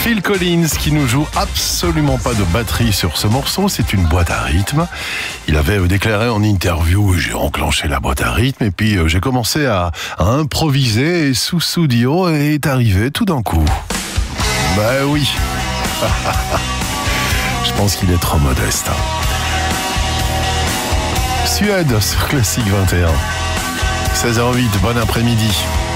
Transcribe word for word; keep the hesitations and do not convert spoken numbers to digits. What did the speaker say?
Phil Collins qui nous joue absolument pas de batterie sur ce morceau, c'est une boîte à rythme. Il avait déclaré en interview, j'ai enclenché la boîte à rythme et puis j'ai commencé à, à improviser et Sussudio est arrivé tout d'un coup. Bah oui. Je pense qu'il est trop modeste. Suède sur Classique vingt et un. seize heures zéro huit, bon après-midi.